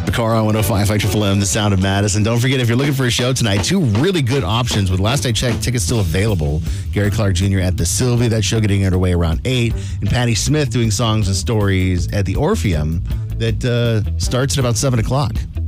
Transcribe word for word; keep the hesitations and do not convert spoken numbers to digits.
The Car on one oh five point five Triple M, the sound of Madison. Don't forget, if you're looking for a show tonight, two really good options. With last I checked, tickets still available. Gary Clark Junior at the Sylvia, that show getting underway around eight. And Patti Smith doing songs and stories at the Orpheum that uh, starts at about seven o'clock.